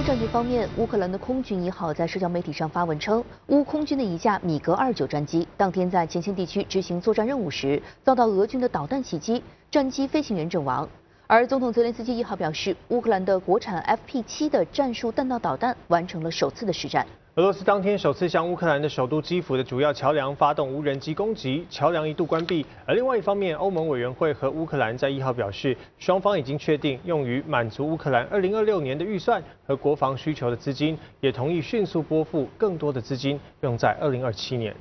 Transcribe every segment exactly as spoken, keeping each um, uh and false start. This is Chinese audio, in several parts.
战局方面，乌克兰的空军一号在社交媒体上发文称，乌空军的一架米格二九战机当天在前线地区执行作战任务时，遭到俄军的导弹袭击，战机飞行员阵亡。而总统泽连斯基一号表示，乌克兰的国产 F P 七的战术弹道导弹完成了首次的实战。 俄罗斯当天首次向乌克兰的首都基辅的主要桥梁发动无人机攻击，桥梁一度关闭。而另外一方面，欧盟委员会和乌克兰在一号表示，双方已经确定用于满足乌克兰二零二六年的预算和国防需求的资金，也同意迅速拨付更多的资金用在二零二七年。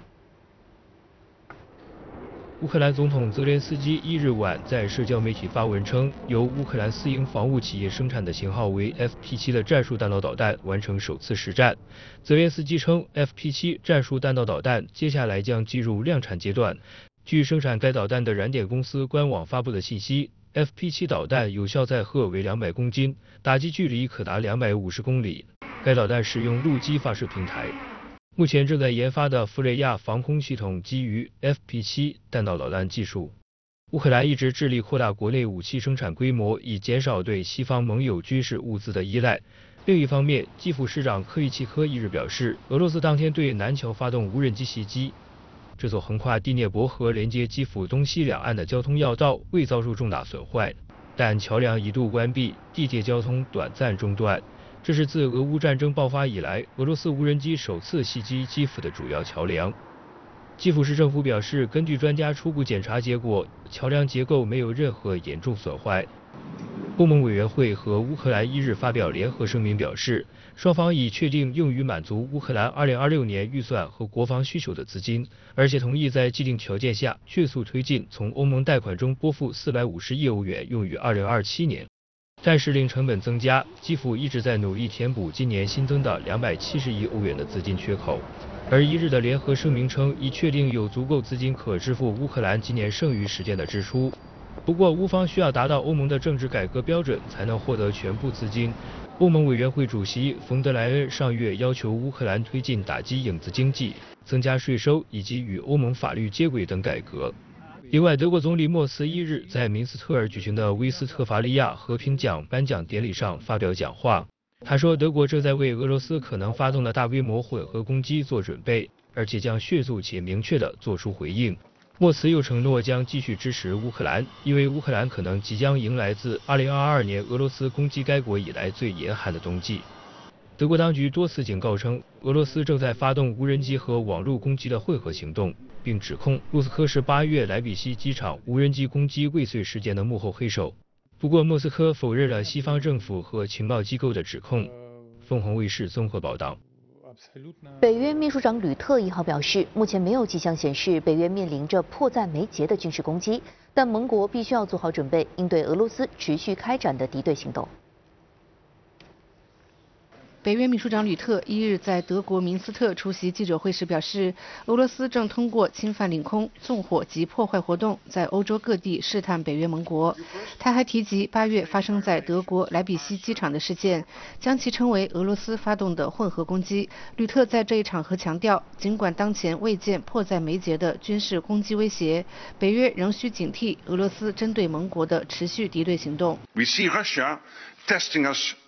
乌克兰总统泽连斯基一日晚在社交媒体发文称，由乌克兰私营防务企业生产的型号为 F P 七的战术弹道导弹完成首次实战。泽连斯基称 ，F P 七战术弹道导弹接下来将进入量产阶段。据生产该导弹的燃点公司官网发布的信息 ，F P 七导弹有效载荷为两百公斤，打击距离可达两百五十公里。该导弹使用陆基发射平台。 目前正在研发的弗雷亚防空系统基于 F P 七弹道导弹技术。乌克兰一直致力扩大国内武器生产规模，以减少对西方盟友军事物资的依赖。另一方面，基辅市长科伊契科一日表示，俄罗斯当天对南桥发动无人机袭击，这座横跨第聂伯河连接基辅东西两岸的交通要道未遭受重大损坏，但桥梁一度关闭，地铁交通短暂中断。 这是自俄乌战争爆发以来，俄罗斯无人机首次袭击基辅的主要桥梁。基辅市政府表示，根据专家初步检查结果，桥梁结构没有任何严重损坏。欧盟委员会和乌克兰一日发表联合声明表示，双方已确定用于满足乌克兰二零二六年预算和国防需求的资金，而且同意在既定条件下迅速推进从欧盟贷款中拨付四百五十亿欧元，用于二零二七年。 但是令成本增加，基辅一直在努力填补今年新增的两百七十亿欧元的资金缺口。而一日的联合声明称，已确定有足够资金可支付乌克兰今年剩余时间的支出。不过，乌方需要达到欧盟的政治改革标准，才能获得全部资金。欧盟委员会主席冯德莱恩上月要求乌克兰推进打击影子经济、增加税收以及与欧盟法律接轨等改革。 另外，德国总理默茨一日在明斯特尔举行的威斯特伐利亚和平奖颁奖典礼上发表讲话。他说，德国正在为俄罗斯可能发动的大规模混合攻击做准备，而且将迅速且明确地做出回应。默茨又承诺将继续支持乌克兰，因为乌克兰可能即将迎来自二零二二年俄罗斯攻击该国以来最严寒的冬季。 德国当局多次警告称，俄罗斯正在发动无人机和网络攻击的混合行动，并指控莫斯科是八月莱比锡机场无人机攻击未遂事件的幕后黑手。不过，莫斯科否认了西方政府和情报机构的指控。凤凰卫视综合报道。 北约秘书长吕特一号表示，目前没有迹象显示北约面临着迫在眉睫的军事攻击，但盟国必须要做好准备，应对俄罗斯持续开展的敌对行动。 北约秘书长吕特一日在德国明斯特出席记者会时表示，俄罗斯正通过侵犯领空、纵火及破坏活动，在欧洲各地试探北约盟国。他还提及八月发生在德国莱比锡机场的事件，将其称为俄罗斯发动的混合攻击。吕特在这一场合强调，尽管当前未见迫在眉睫的军事攻击威胁，北约仍需警惕俄罗斯针对盟国的持续敌对行动。 We see Russia testing us